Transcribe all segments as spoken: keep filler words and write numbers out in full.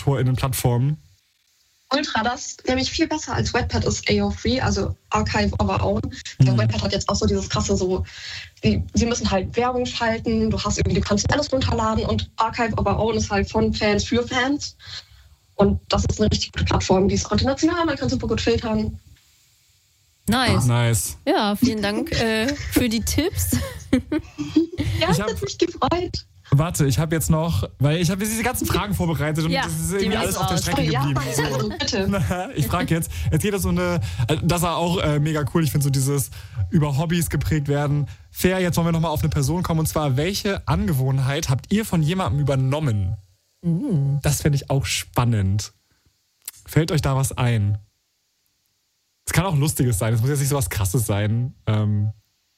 AutorInnen-Plattformen. Ultra, das ist nämlich viel besser als Wattpad ist A O Free, also Archive of Our Own. Mhm. Also Wattpad hat jetzt auch so dieses krasse so, die, sie müssen halt Werbung schalten, du hast irgendwie, du kannst alles runterladen und Archive of Our Own ist halt von Fans für Fans. Und das ist eine richtig gute Plattform, die ist auch international, man kann super gut filtern. Nice. Ah, nice. Ja, vielen Dank äh, für die Tipps. Ja, ich habe mich gefreut. Warte, ich habe jetzt noch, weil ich habe diese ganzen Fragen vorbereitet und ja, das ist irgendwie alles auf der Strecke oh, geblieben. Ja, so. also, bitte. Ich frage jetzt, jetzt geht es so eine, das war auch äh, mega cool, ich finde so dieses über Hobbys geprägt werden. Fair, jetzt wollen wir nochmal auf eine Person kommen und zwar, welche Angewohnheit habt ihr von jemandem übernommen? Mhm. Das fände ich auch spannend. Fällt euch da was ein? Es kann auch Lustiges sein, es muss jetzt nicht so was Krasses sein. Ähm.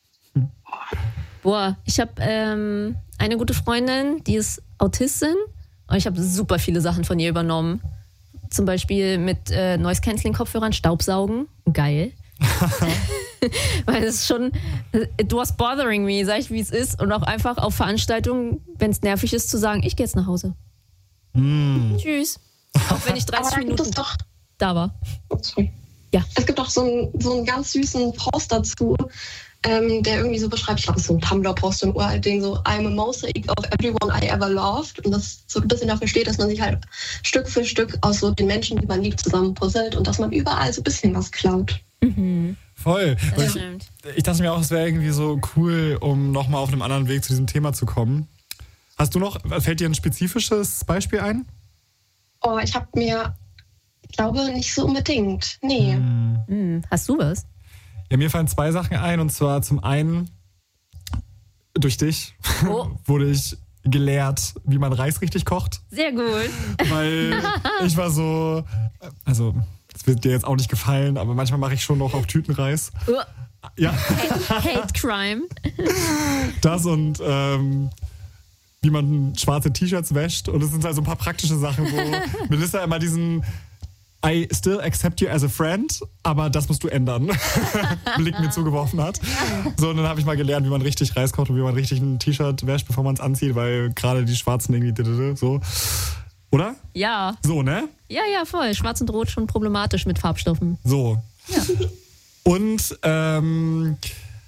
Boah, ich habe ähm, eine gute Freundin, die ist Autistin und ich habe super viele Sachen von ihr übernommen. Zum Beispiel mit äh, Noise-Canceling-Kopfhörern Staubsaugen. Geil. Weil es schon, it was bothering me, sag ich, wie es ist. Und auch einfach auf Veranstaltungen, wenn es nervig ist, zu sagen, ich gehe jetzt nach Hause. Mm. Tschüss. Auch wenn ich dreißig Minuten doch, da war. Oh, sorry. Ja. Es gibt auch so einen, so einen ganz süßen Post dazu, ähm, der irgendwie so beschreibt, ich glaube, es ist so ein Tumblr-Post, so ein uralt Ding, so I'm a mosaic of everyone I ever loved. Und das so ein bisschen dafür steht, dass man sich halt Stück für Stück aus so den Menschen, die man liebt, zusammenpuzzelt und dass man überall so ein bisschen was klaut. Mhm. Voll. Das ich, ich dachte mir auch, es wäre irgendwie so cool, um nochmal auf einem anderen Weg zu diesem Thema zu kommen. Hast du noch, fällt dir ein spezifisches Beispiel ein? Oh, ich habe mir, ich glaube, nicht so unbedingt. Nee. Hm. Mhm. Hast du was? Ja, mir fallen zwei Sachen ein. Und zwar zum einen, durch dich oh. wurde ich gelehrt, wie man Reis richtig kocht. Sehr gut. Weil ich war so, also, das wird dir jetzt auch nicht gefallen, aber manchmal mache ich schon noch auf Tütenreis. Oh. Ja. Hate Crime. Das und ähm, wie man schwarze T-Shirts wäscht. Und es sind halt so ein paar praktische Sachen, wo Melissa immer diesen I still accept you as a friend, aber das musst du ändern. Blick mir zugeworfen hat. So, und dann habe ich mal gelernt, wie man richtig Reis kocht und wie man richtig ein T-Shirt wäscht, bevor man es anzieht, weil gerade die Schwarzen irgendwie so. Oder? Ja. So, ne? Ja, ja, voll. Schwarz und Rot schon problematisch mit Farbstoffen. So. Ja. Und ähm,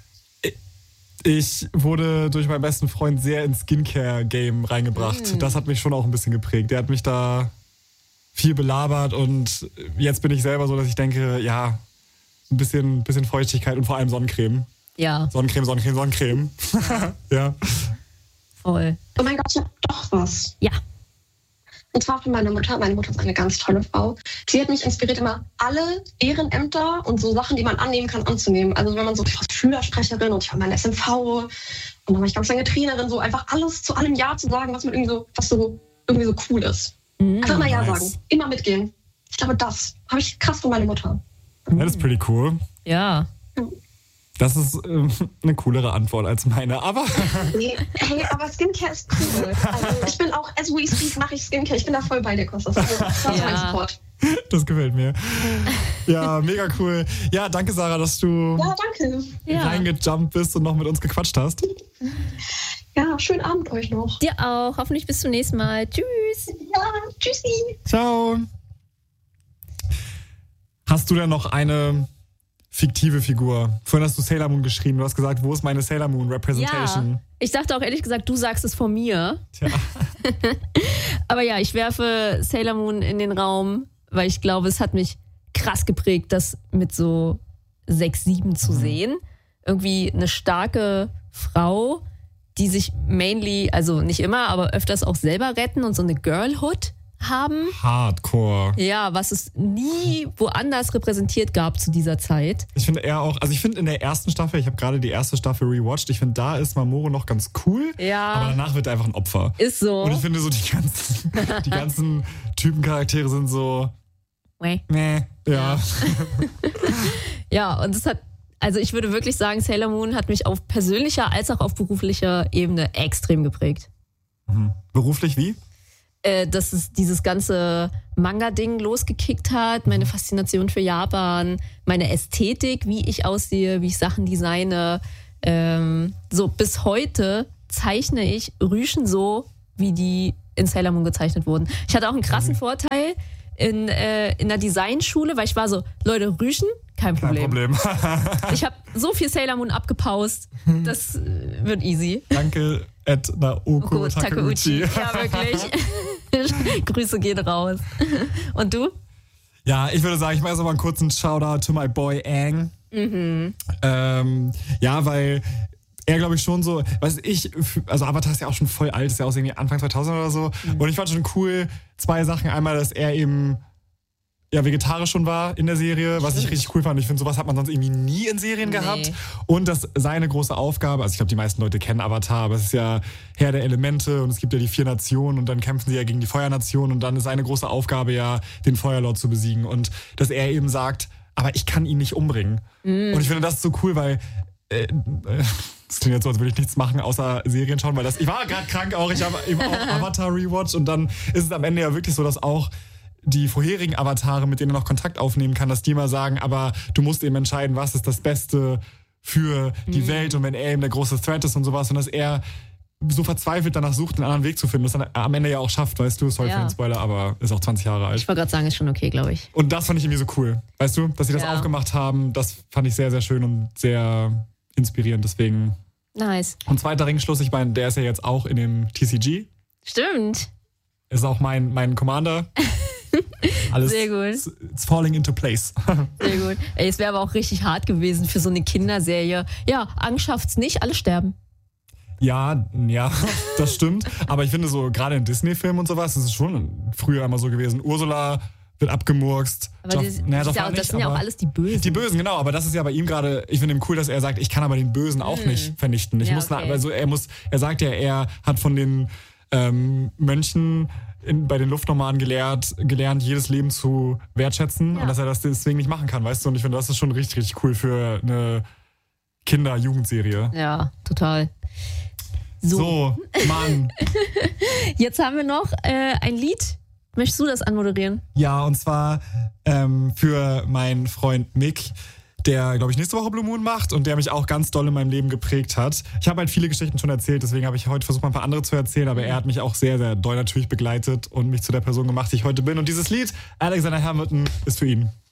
ich wurde durch meinen besten Freund sehr ins Skincare-Game reingebracht. Mm. Das hat mich schon auch ein bisschen geprägt. Der hat mich da viel belabert und jetzt bin ich selber so, dass ich denke, ja, ein bisschen, bisschen Feuchtigkeit und vor allem Sonnencreme. Ja. Sonnencreme, Sonnencreme, Sonnencreme. Ja. Voll. Oh mein Gott, ich habe doch was. Ja. Und zwar von meiner Mutter. Meine Mutter ist eine ganz tolle Frau. Sie hat mich inspiriert, immer alle Ehrenämter und so Sachen, die man annehmen kann, anzunehmen. Also wenn man so, ich war Schülersprecherin und ich war meine S M V und dann war ich ganz lange Trainerin, so einfach alles zu allem Ja zu sagen, was, mit irgendwie, so, was so irgendwie so cool ist. Mhm. Einfach mal Ja Nice. sagen. Immer mitgehen. Ich glaube, das habe ich krass von meiner Mutter. Das ist pretty cool. Ja. Das ist ähm, eine coolere Antwort als meine, aber... Nee, hey, aber Skincare ist cool. Also ich bin auch, as we speak, mache ich Skincare. Ich bin da voll bei dir, Kostas. Also, das ist Ja. mein Support. Das gefällt mir. Ja, mega cool. Ja, danke, Sarah, dass du Ja, danke. Ja. reingejumpt bist und noch mit uns gequatscht hast. Ja, schönen Abend euch noch. Dir auch. Hoffentlich bis zum nächsten Mal. Tschüss. Ja, tschüssi. Ciao. Hast du denn noch eine fiktive Figur? Vorhin hast du Sailor Moon geschrieben. Du hast gesagt, wo ist meine Sailor Moon Representation? Ja. Ich dachte auch ehrlich gesagt, du sagst es von mir. Tja. Aber ja, ich werfe Sailor Moon in den Raum, weil ich glaube, es hat mich krass geprägt, das mit so sechs, sieben zu sehen. Irgendwie eine starke Frau, die sich mainly, also nicht immer, aber öfters auch selber retten und so eine Girlhood haben. Hardcore. Ja, was es nie woanders repräsentiert gab zu dieser Zeit. Ich finde eher auch, also ich finde in der ersten Staffel, ich habe gerade die erste Staffel rewatcht, ich finde, da ist Mamoru noch ganz cool, Ja. aber danach wird er einfach ein Opfer. Ist so. Und ich finde so, die ganzen, die ganzen Typencharaktere sind so, Weh. nee, ja. Ja, und es hat, also ich würde wirklich sagen, Sailor Moon hat mich auf persönlicher als auch auf beruflicher Ebene extrem geprägt. Mhm. Beruflich wie? Äh, dass es dieses ganze Manga-Ding losgekickt hat, meine Faszination für Japan, meine Ästhetik, wie ich aussehe, wie ich Sachen designe. Ähm, so bis heute zeichne ich Rüschen so, wie die in Sailor Moon gezeichnet wurden. Ich hatte auch einen krassen Vorteil in, äh, in der Designschule, weil ich war so, Leute, Rüschen, kein Problem. Kein Problem. Ich habe so viel Sailor Moon abgepaust, das äh, wird easy. Danke, Ed Naoko Takeuchi. Ja, wirklich. Grüße gehen raus. Und du? Ja, ich würde sagen, ich mache jetzt mal einen kurzen Shoutout to my boy Aang. Mhm. Ähm, ja, weil er, glaube ich, schon so, weiß ich, also Avatar ist ja auch schon voll alt, ist ja auch irgendwie Anfang zweitausend oder so. Mhm. Und ich fand schon cool, zwei Sachen. Einmal, dass er eben ja vegetarisch schon war in der Serie, was ich richtig cool fand. Ich finde, sowas hat man sonst irgendwie nie in Serien nee. gehabt. Und dass seine große Aufgabe, also ich glaube, die meisten Leute kennen Avatar, aber es ist ja Herr der Elemente und es gibt ja die vier Nationen und dann kämpfen sie ja gegen die Feuernation und dann ist seine große Aufgabe ja, den Feuerlord zu besiegen. Und dass er eben sagt, aber ich kann ihn nicht umbringen. Mm. Und ich finde das so cool, weil äh, das klingt jetzt so, als würde ich nichts machen, außer Serien schauen, weil das, ich war gerade krank auch, ich habe eben auch Avatar Rewatch und dann ist es am Ende ja wirklich so, dass auch die vorherigen Avatare, mit denen er noch Kontakt aufnehmen kann, dass die mal sagen, aber du musst eben entscheiden, was ist das Beste für die mm. Welt und wenn er eben der große Threat ist und sowas und dass er so verzweifelt danach sucht, einen anderen Weg zu finden, das dann am Ende ja auch schafft, weißt du, sorry ja. für den Spoiler, aber ist auch zwanzig Jahre alt. Ich wollte gerade sagen, ist schon okay, glaube ich. Und das fand ich irgendwie so cool, weißt du, dass sie das ja. aufgemacht haben, das fand ich sehr, sehr schön und sehr inspirierend, deswegen. Nice. Und zweiter Ringschluss, ich meine, der ist ja jetzt auch in dem T C G. Stimmt. Ist auch mein, mein Commander. Alles sehr gut. It's, it's falling into place. Sehr gut. Ey, es wäre aber auch richtig hart gewesen für so eine Kinderserie. Ja, Angst schafft's nicht, alle sterben. Ja, ja, das stimmt. Aber ich finde so, gerade in Disney-Filmen und sowas, das ist schon früher immer so gewesen. Ursula wird abgemurkst. Aber Joff, das, naja, das, ja, nicht, das sind ja auch alles die Bösen. Die Bösen, genau. Aber das ist ja bei ihm gerade, ich finde ihm cool, dass er sagt, ich kann aber den Bösen auch hm. nicht vernichten. Ich ja, muss, okay. also er muss, er sagt ja, er hat von den ähm, Mönchen in, bei den Luftnomaden gelehrt, gelernt, jedes Leben zu wertschätzen ja. und dass er das deswegen nicht machen kann, weißt du? Und ich finde, das ist schon richtig, richtig cool für eine Kinder-Jugendserie. Ja, total. So, so Mann. Jetzt haben wir noch äh, ein Lied. Möchtest du das anmoderieren? Ja, und zwar ähm, für meinen Freund Mick, der, glaube ich, nächste Woche Blue Moon macht und der mich auch ganz doll in meinem Leben geprägt hat. Ich habe halt viele Geschichten schon erzählt, deswegen habe ich heute versucht, mal ein paar andere zu erzählen, aber er hat mich auch sehr, sehr doll natürlich begleitet und mich zu der Person gemacht, die ich heute bin. Und dieses Lied, Alexander Hamilton, ist für ihn.